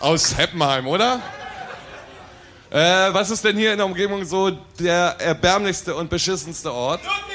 Aus Heppenheim, oder? Was ist denn hier in der Umgebung so der erbärmlichste und beschissenste Ort? Ludwigsburg!